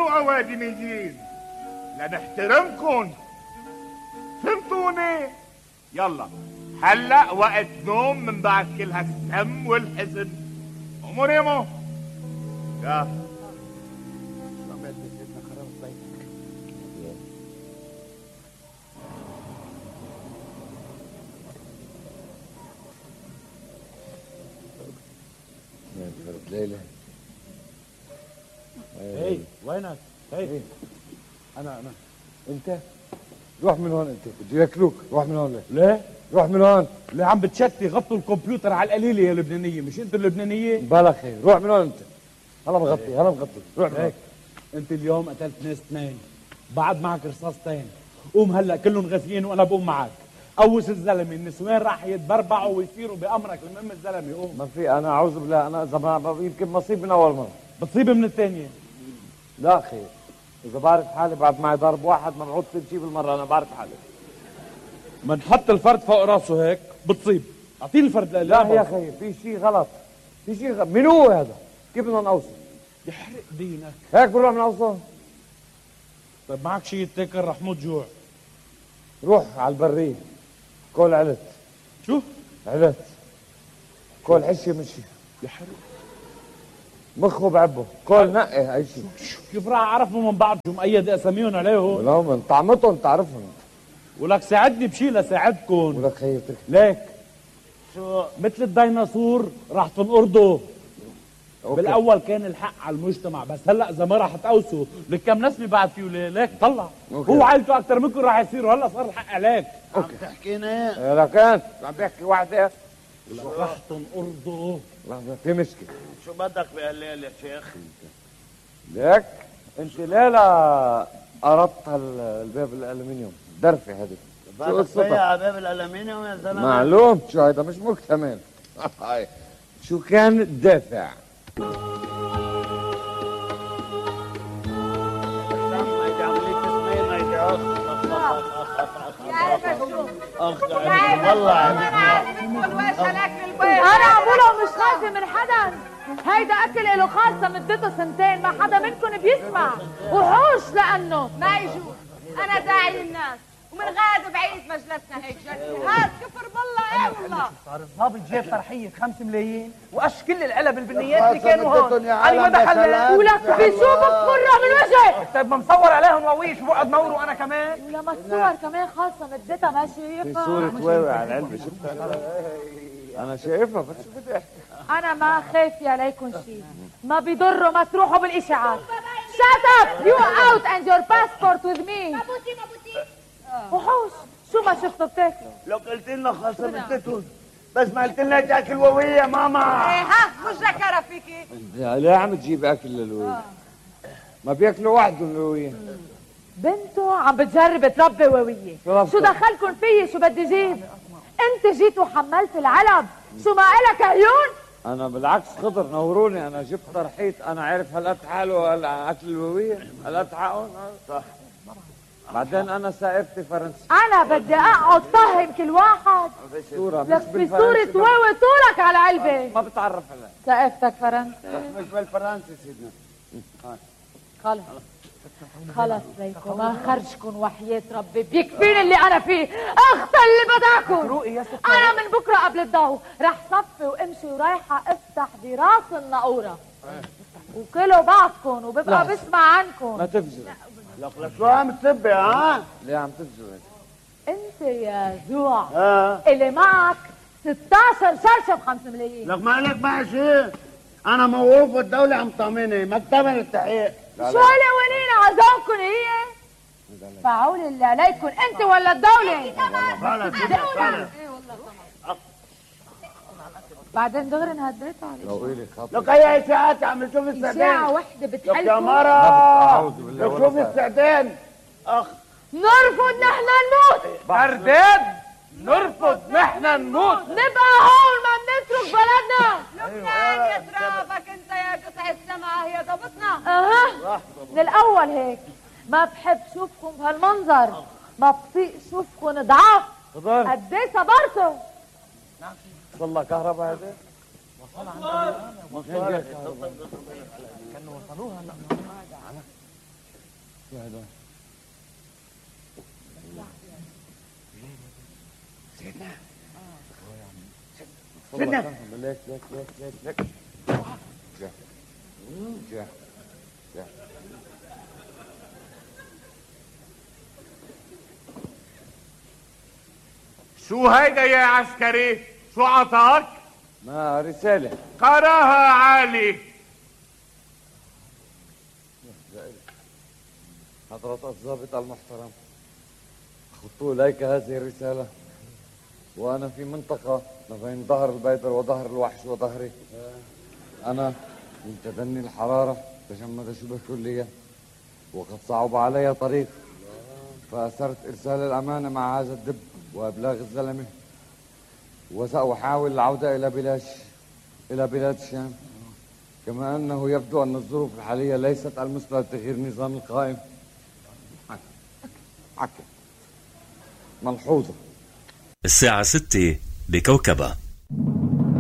تكونوا اوادميين، لنحترمكن. فهمتوني؟ يلا هلا وقت نوم من بعد كل هالسم والحزن. امور يمو يا ليلى. هي وينك؟ هي انا انت روح من هون، انت بده ياكلوك. روح من هون. ليه؟ روح من هون. ليه عم بتشتي؟ غطوا الكمبيوتر على القليله يا لبنانيه، مش انتوا اللبنانيه؟ بالك خير، روح من هون انت. هلا مغطي هلا مغطي. روح من هون. انت اليوم قتلت ناس اثنين، بعد معك رصاصتين. قوم هلا كلهم غازيين وانا بقوم معك. قوس الزلمه، النسوان راح يتبربعوا ويصيروا بامرك. المهم الزلمه قوم. ما في، انا اعوذ بالله، انا اذا ما يمكن مصيب من اول مره. بتصيب من الثانيه. لا خير، اذا بعرف حالي بعد معي ضرب واحد ما بعود شيء بالمره. انا بعرف حالي. منحط الفرد فوق راسه هيك بتصيب. اعطيني الفرد. لا يا خي، في شيء غلط، في شيء غلط. من هو هذا؟ كيف بدنا نوصل؟ يحرق دينك. هيك بنروح نوصل. طيب معك شيء تاكل؟ رح موت جوع. روح على البرية، كل علت. شو؟ علت. كل حشي مشي. يحرق مخه بعبه. كل نقي اي شيء. كيف راح اعرفهم من بعض؟ شو مقيد اساميهم عليهم؟ لا من طعمتهم تعرفهم. ولك ساعدني بشي لساعدكم. ولك خيرتك ليك شو مثل الديناصور راح تنقرضوا. بالاول كان الحق على المجتمع، بس هلا اذا ما راح تقوسوا لك كم نسبه بعد فيه. ليك طلع. هو عائلته اكثر منكم راح يصيروا. هلا صار الحق عليك. عم تحكينا ايه؟ لك انت عم بيحكي واحدة راح تنقرضوا. في مشكلة. شو بدك بهالليل يا شيخ؟ ليك انت ليلة قرضت الباب الالومنيوم درفة هذه. شو قصتها؟ على باب الالمنيوم يا زلمه؟ معلوم شو هيدا مش مكتمل. هاي شو كان الدافع؟ والله انا عموله مش خايفه من حدا. هيدا اكل له خالصه مدته سنتين، ما حدا منكم بيسمع. وحوش لانه ما يجوز. انا داعي للناس ومن غاد بعيد مجلسنا هيك جلسه. هاد كفر بالله. ايه والله صار الضابط جاب طرحيه 5 ملايين وقش كل العلب البنيات اللي كانوا هون على مدى حلال. ولك بشوفك فرة من وجهك. طيب ما مصور عليهم واويش وبقعد نور وانا كمان. ولما الصور كمان خالصه مدتها ما شايفها. في صورة واوي على العلبة شفتها؟ أنا شايفها بس شو بدي أحكي؟ أنا ما خايف عليكم شيء، ما بيضروا ما تروحوا بالإشاعات. Shut up! You out and your passport with me. مبوتي وحوش شو ما شفتوا بتاكلوا؟ لو قلت لنا خاصة مدتهم بس ما قلت لنا تاكل ووية ماما. ايه ها مش ذكرها فيكي. ليه عم تجيب أكل للوية؟ ما بياكلوا وحدهم الوية. بنته عم بتجرب تربي ووية. شو دخلكن فيي؟ شو بدي جيب؟ انت جيت وحملت العلب، شو ما إلك عيون؟ أنا بالعكس خضر نوروني، أنا جبت طرحيت. أنا عارف هلقت حاله أكل الوية، هلقت حقهم. صح. بعدين أنا سائرتي فرنسي. أنا بدي أقعد فهم كل واحد. صورة لك في صورة واوي طولك على علبة. ما بتعرف عليها. سائرتك فرنسي. مش بالفرنسي سيدنا. خلص ليكم ما خرجكم وحياة ربي، بيكفيني اللي أنا فيه. أخت اللي بداكم. أنا من بكرة قبل الضوء رح صفي وامشي ورايحة افتح براس النقورة وكلوا بعضكم وببقى بسمع عنكم. ما تفجر. لك شو عم تسبي ها؟ ليه عم تفجر؟ انت يا زوع اللي معك 16 شرشة ب5 ملايين. لك ما لك معي شيء. انا موقوف والدولة عم طامني مكتبة التحقيق. شو هالقوانين عزومكم هي؟ فعول اللي عليكم انت ولا الدولة؟ بعدين دغري انهدرتوا عليك. لك هي اشاعات عم نشوف السعدين. اشاعة وحدة بتحلكم. لك يا مرة نشوف السعدين. اخ نرفض نحن نموت. برداد نرفض نحن نموت. نبقى هون ما بنترك بلدنا. لبنان يترافك انت يا قطع السماء هي ضبطنا. اها من الاول هيك ما بحب شوفكم بهالمنظر، ما بطيق شوفكم ضعاف. قد ايه صبرتوا؟ والله كهرباء هذا؟ كانوا وصلوها. شو هذا؟ سيدنا ليك جا شو هيدا يا عسكري؟ شو عطاك؟ ما رسالة قراها عالي. حضرة الضابط المحترم، خطوا إليك هذه الرسالة وأنا في منطقة ما بين ظهر البيدر وظهر الوحش وظهري. أنا من تدني الحرارة تجمد شبه كليا، وقد صعب علي طريق، فأسرت إرسال الأمانة مع هذا الدب وإبلاغ الزلمة، وسأحاول العودة إلى بلاد الشام، كما أنه يبدو أن الظروف الحالية ليست المثلى لتغيير نظام القائم. ملحوظة. الساعة 6 بكوكبة.